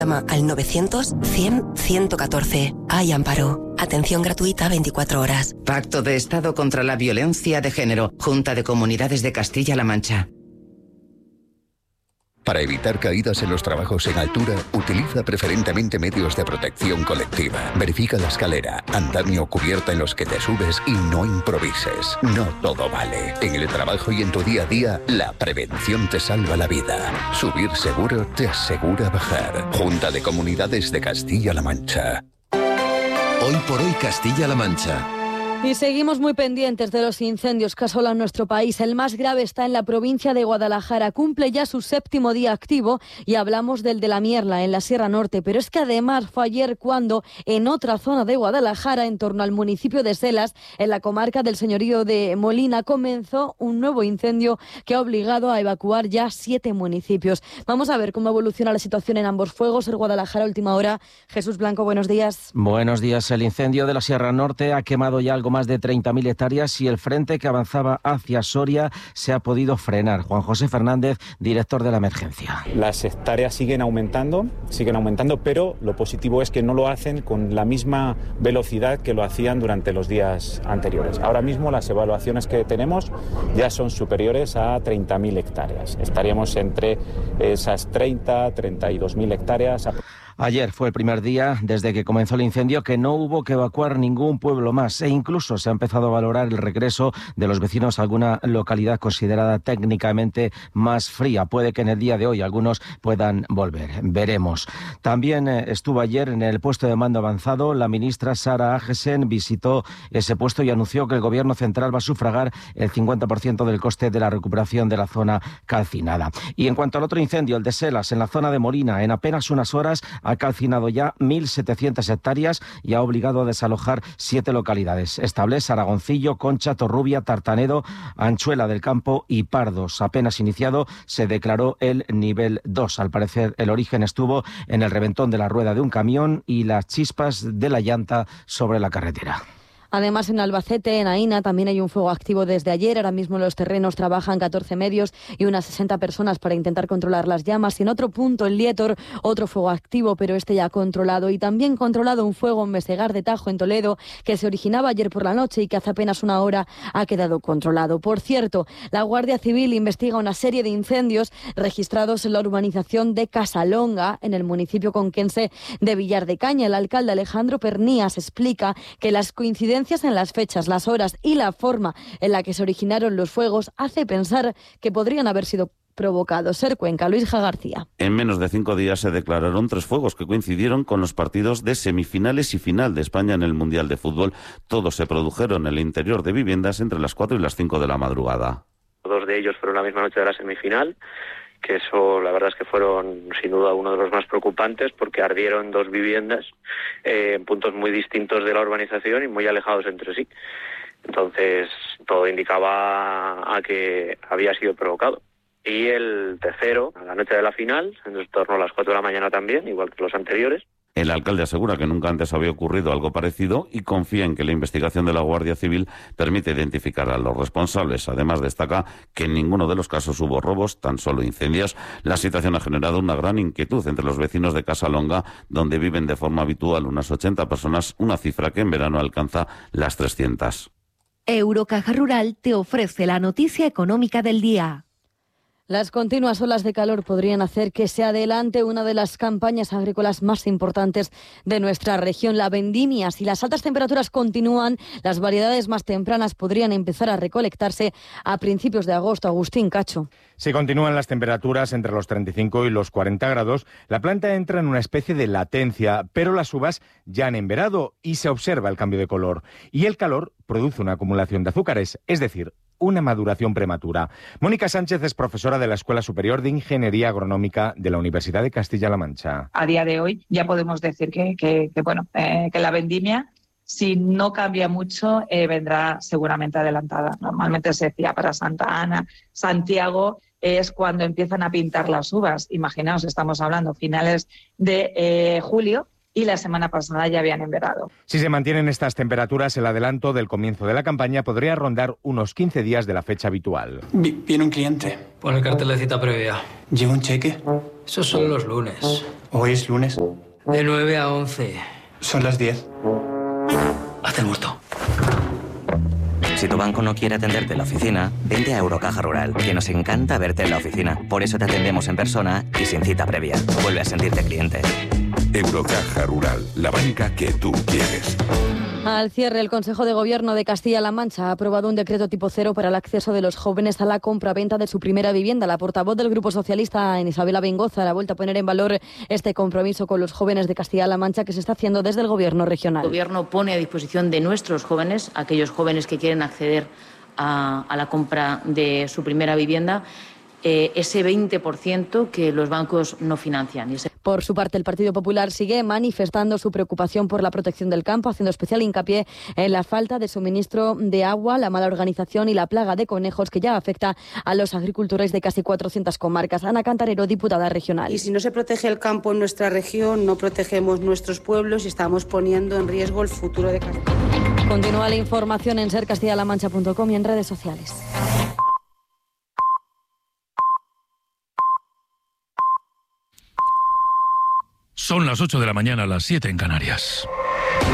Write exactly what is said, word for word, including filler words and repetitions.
Llama al novecientos cien ciento catorce. Hay amparo. Atención gratuita veinticuatro horas. Pacto de Estado contra la Violencia de Género. Junta de Comunidades de Castilla-La Mancha. Para evitar caídas en los trabajos en altura, utiliza preferentemente medios de protección colectiva. Verifica la escalera, andamio o cubierta en los que te subes y no improvises. No todo vale. En el trabajo y en tu día a día, la prevención te salva la vida. Subir seguro te asegura bajar. Junta de Comunidades de Castilla-La Mancha. Hoy por hoy Castilla-La Mancha. Y seguimos muy pendientes de los incendios que asolan nuestro país. El más grave está en la provincia de Guadalajara. Cumple ya su séptimo día activo y hablamos del de la Mierla, en la Sierra Norte. Pero es que además fue ayer cuando, en otra zona de Guadalajara, en torno al municipio de Selas, en la comarca del señorío de Molina, comenzó un nuevo incendio que ha obligado a evacuar ya siete municipios. Vamos a ver cómo evoluciona la situación en ambos fuegos. En Guadalajara, última hora. Jesús Blanco, buenos días. Buenos días. El incendio de la Sierra Norte ha quemado ya algo más de treinta mil hectáreas y el frente que avanzaba hacia Soria se ha podido frenar. Juan José Fernández, director de la emergencia. Las hectáreas siguen aumentando, siguen aumentando, pero lo positivo es que no lo hacen con la misma velocidad que lo hacían durante los días anteriores. Ahora mismo las evaluaciones que tenemos ya son superiores a treinta mil hectáreas. Estaríamos entre esas treinta, treinta y dos mil hectáreas. Ayer fue el primer día desde que comenzó el incendio que no hubo que evacuar ningún pueblo más e incluso se ha empezado a valorar el regreso de los vecinos a alguna localidad considerada técnicamente más fría. Puede que en el día de hoy algunos puedan volver. Veremos. También estuvo ayer en el puesto de mando avanzado. La ministra Sara Agesen visitó ese puesto y anunció que el Gobierno central va a sufragar el cincuenta por ciento del coste de la recuperación de la zona calcinada. Y en cuanto al otro incendio, el de Selas, en la zona de Molina, en apenas unas horas ha calcinado ya mil setecientas hectáreas y ha obligado a desalojar siete localidades: Establés, Aragoncillo, Concha, Torrubia, Tartanedo, Anchuela del Campo y Pardos. Apenas iniciado se declaró el nivel dos. Al parecer el origen estuvo en el reventón de la rueda de un camión y las chispas de la llanta sobre la carretera. Además, en Albacete, en Aína, también hay un fuego activo desde ayer. Ahora mismo en los terrenos trabajan catorce medios y unas sesenta personas para intentar controlar las llamas. Y en otro punto, en Lietor, otro fuego activo, pero este ya controlado. Y también controlado un fuego en Mesegar de Tajo, en Toledo, que se originaba ayer por la noche y que hace apenas una hora ha quedado controlado. Por cierto, la Guardia Civil investiga una serie de incendios registrados en la urbanización de Casalonga, en el municipio conquense de Villar de Caña. El alcalde Alejandro Pernías explica que las coincidencias en las fechas, las horas y la forma en la que se originaron los fuegos hace pensar que podrían haber sido provocados. Ser Cuenca, Luis G. García. En menos de cinco días se declararon tres fuegos que coincidieron con los partidos de semifinales y final de España en el Mundial de Fútbol. Todos se produjeron en el interior de viviendas entre las cuatro y las cinco de la madrugada. Dos de ellos fueron la misma noche de la semifinal, que eso la verdad es que fueron sin duda uno de los más preocupantes porque ardieron dos viviendas eh, en puntos muy distintos de la urbanización y muy alejados entre sí. Entonces todo indicaba a que había sido provocado. Y el tercero, a la noche de la final, en torno a las cuatro de la mañana también, igual que los anteriores. El alcalde asegura que nunca antes había ocurrido algo parecido y confía en que la investigación de la Guardia Civil permite identificar a los responsables. Además, destaca que en ninguno de los casos hubo robos, tan solo incendios. La situación ha generado una gran inquietud entre los vecinos de Casalonga, donde viven de forma habitual unas ochenta personas, una cifra que en verano alcanza las trescientas. Eurocaja Rural te ofrece la noticia económica del día. Las continuas olas de calor podrían hacer que se adelante una de las campañas agrícolas más importantes de nuestra región, la vendimia. Si las altas temperaturas continúan, las variedades más tempranas podrían empezar a recolectarse a principios de agosto. Agustín Cacho. Si continúan las temperaturas entre los treinta y cinco y los cuarenta grados, la planta entra en una especie de latencia, pero las uvas ya han enverado y se observa el cambio de color. Y el calor produce una acumulación de azúcares, es decir, una maduración prematura. Mónica Sánchez es profesora de la Escuela Superior de Ingeniería Agronómica de la Universidad de Castilla-La Mancha. A día de hoy ya podemos decir que, que, que, bueno, eh, que la vendimia, si no cambia mucho, eh, vendrá seguramente adelantada. Normalmente se decía para Santa Ana, Santiago, es cuando empiezan a pintar las uvas. Imaginaos, estamos hablando finales de eh, julio, y la semana pasada ya habían enverado. Si se mantienen estas temperaturas, el adelanto del comienzo de la campaña podría rondar unos quince días de la fecha habitual. Viene un cliente. Pon el cartel de cita previa. ¿Lleva un cheque? Esos son los lunes. Hoy es lunes. De nueve a once. Son las diez. Haz el muerto. Si tu banco no quiere atenderte en la oficina, vente a Eurocaja Rural, que nos encanta verte en la oficina. Por eso te atendemos en persona y sin cita previa. Vuelve a sentirte cliente. Eurocaja Rural, la banca que tú quieres. Al cierre, el Consejo de Gobierno de Castilla-La Mancha ha aprobado un decreto tipo cero para el acceso de los jóvenes a la compra-venta de su primera vivienda. La portavoz del Grupo Socialista, Isabela Bengoza, ha vuelto a poner en valor este compromiso con los jóvenes de Castilla-La Mancha que se está haciendo desde el Gobierno regional. El Gobierno pone a disposición de nuestros jóvenes, aquellos jóvenes que quieren acceder a, a la compra de su primera vivienda, eh, ese veinte por ciento que los bancos no financian. Por su parte, el Partido Popular sigue manifestando su preocupación por la protección del campo, haciendo especial hincapié en la falta de suministro de agua, la mala organización y la plaga de conejos que ya afecta a los agricultores de casi cuatrocientas comarcas. Ana Cantarero, diputada regional. Y si no se protege el campo en nuestra región, no protegemos nuestros pueblos y estamos poniendo en riesgo el futuro de Castilla. Continúa la información en ser castilla la mancha punto com y en redes sociales. Son las ocho de la mañana, las siete en Canarias.